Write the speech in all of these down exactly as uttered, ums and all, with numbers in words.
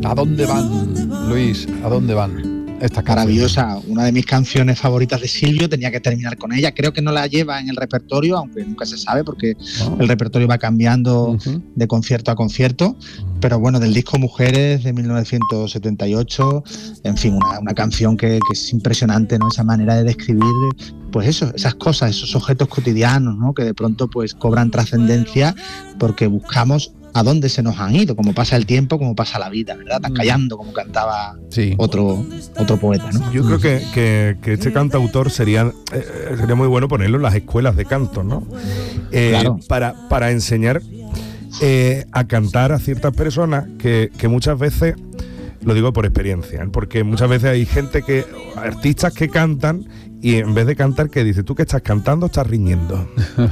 ¿A dónde van, Luis? ¿A dónde van? Esta maravillosa, una de mis canciones favoritas de Silvio, tenía que terminar con ella. Creo que no la lleva en el repertorio, aunque nunca se sabe porque oh. el repertorio va cambiando uh-huh. de concierto a concierto, pero bueno, del disco Mujeres de mil novecientos setenta y ocho, en fin, una, una canción que, que es impresionante, ¿no? Esa manera de describir, pues eso, esas cosas, esos objetos cotidianos, ¿no? Que de pronto pues cobran trascendencia porque buscamos a dónde se nos han ido, como pasa el tiempo, como pasa la vida, ¿verdad? Están callando, como cantaba sí. otro, otro poeta, ¿no? Yo creo que, que, que este cantautor sería, eh, sería muy bueno ponerlo en las escuelas de canto, ¿no? Eh, claro. Para, para enseñar eh, a cantar a ciertas personas que, que muchas veces, lo digo por experiencia, ¿eh? Porque muchas veces hay gente que, artistas que cantan y en vez de cantar, que dice, tú que estás cantando, estás riñendo.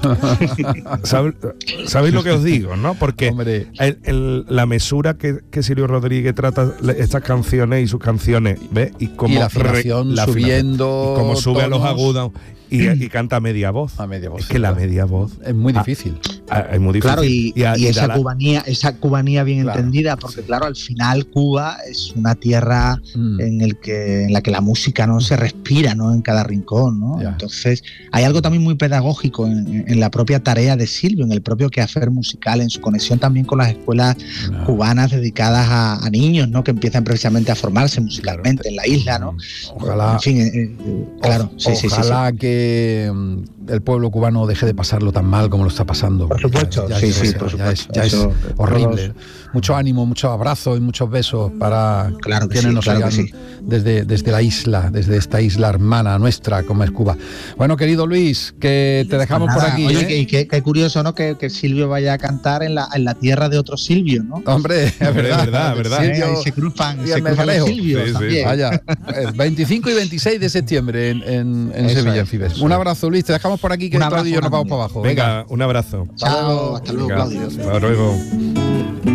¿Sabéis ¿Sabéis lo que os digo, no? Porque el, el, la mesura que, que Silvio Rodríguez trata estas canciones y sus canciones, ¿ves? Y como y la afinación la subiendo, y como sube tonos. A los agudos y, y canta a media voz. A media voz. Es que la media voz es muy difícil. Ah, es muy difícil. Claro, y, y, a, y, y esa la... cubanía, esa cubanía bien claro. entendida, porque claro, al final Cuba es una tierra mm. en el que en la que la música no se respira, ¿no? En cada rincón, ¿no? Yeah. Entonces, hay algo también muy pedagógico en, en la propia tarea de Silvio, en el propio quehacer musical, en su conexión también con las escuelas no. cubanas dedicadas a, a niños, ¿no? Que empiezan precisamente a formarse musicalmente en la isla, ¿no? Ojalá. En fin, eh, eh, claro, o, sí, ojalá sí, sí. que el pueblo cubano deje de pasarlo tan mal como lo está pasando. Por supuesto, ya, ya sí, es, sí, ya, por supuesto. Ya es, ya Eso, es horrible. Todos. Mucho ánimo, muchos abrazos y muchos besos para claro que quienes sí, nos claro oigan que sí. desde, desde la isla, desde esta isla hermana nuestra como es Cuba. Bueno, querido Luis, que te dejamos pues nada, por aquí. Oye, ¿eh? que, que, que curioso, ¿no? Que, que Silvio vaya a cantar en la, en la tierra de otro Silvio, ¿no? Hombre, es verdad, es verdad, verdad. Silvio, ahí se cruzan, se cruzan los Silvios sí, también. Sí. Vaya, veinticinco y veintiséis de septiembre en, en, en Sevilla, en Fibes. Un abrazo, Luis, te dejamos por aquí que Claudio y yo nos vamos para abajo. Venga, Venga, un abrazo. Chao, hasta luego, Venga, Claudio. Hasta luego.